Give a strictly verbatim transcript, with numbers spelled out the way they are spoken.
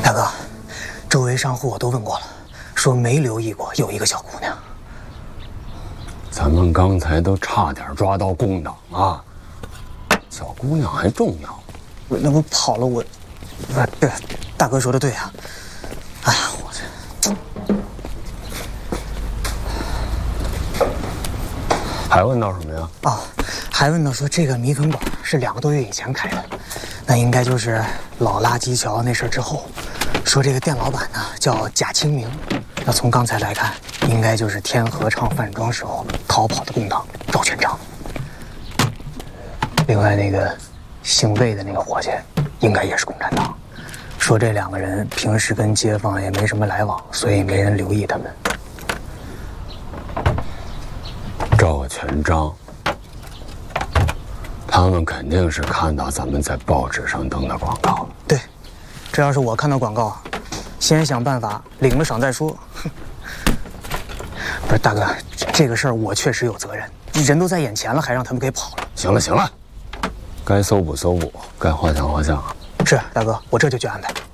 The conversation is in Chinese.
大哥，周围商户我都问过了，说没留意过有一个小姑娘。 咱们刚才都差点抓到共党啊！小姑娘还重要？ 那不跑了我？不是，对，大哥说的对啊。哎呀，我这还问到什么呀？ 哦，还问到说这个米粉馆是两个多月以前开的，那应该就是老垃圾桥那事儿之后。说这个店老板呢叫贾清明，那从刚才来看，应该就是天合唱饭庄时候逃跑的共党赵全章。另外那个姓魏的那个伙计，应该也是共产党。说这两个人平时跟街坊也没什么来往，所以没人留意他们。 赵全章，他们肯定是看到咱们在报纸上登的广告。 对，这要是我看到广告，先想办法领了赏再说。不是大哥，这个事儿我确实有责任，人都在眼前了，还让他们给跑了。 行了行了，该搜捕搜捕，该画像画像。 是大哥，我这就去安排。